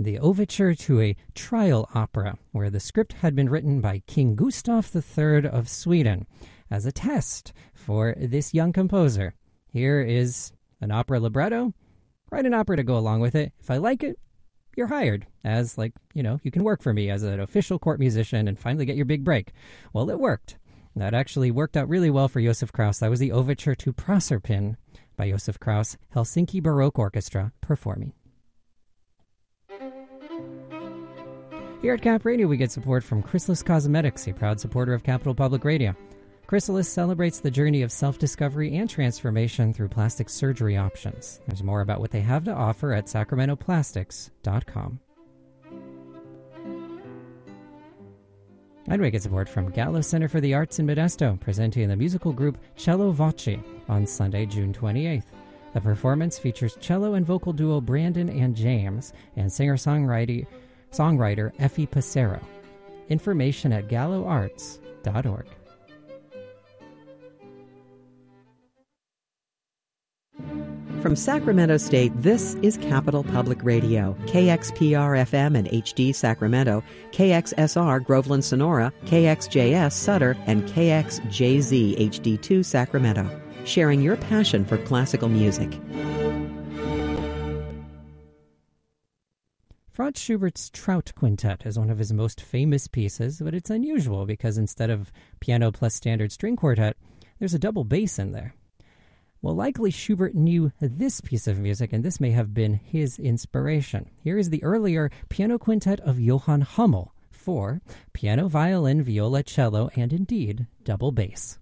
the overture to a trial opera where the script had been written by King Gustav III of Sweden as a test for this young composer. Here is an opera libretto. Write an opera to go along with it. If I like it, you're hired as, you can work for me as an official court musician and finally get your big break. Well, it worked. That actually worked out really well for Josef Kraus. That was the overture to Proserpine by Josef Kraus, Helsinki Baroque Orchestra performing. Here at Cap Radio, we get support from Chrysalis Cosmetics, a proud supporter of Capital Public Radio. Chrysalis celebrates the journey of self-discovery and transformation through plastic surgery options. There's more about what they have to offer at sacramentoplastics.com. And we get support from Gallo Center for the Arts in Modesto, presenting the musical group Cello Voce on Sunday, June 28th. The performance features cello and vocal duo Brandon and James and singer-songwriter Effie Passero. Information at galloarts.org. From Sacramento State, this is Capital Public Radio, KXPR-FM and HD Sacramento, KXSR Groveland Sonora, KXJS Sutter, and KXJZ HD2 Sacramento, sharing your passion for classical music. Franz Schubert's Trout Quintet is one of his most famous pieces, but it's unusual because instead of piano plus standard string quartet, there's a double bass in there. Well, likely Schubert knew this piece of music, and this may have been his inspiration. Here is the earlier piano quintet of Johann Hummel for piano, violin, viola, cello, and indeed double bass.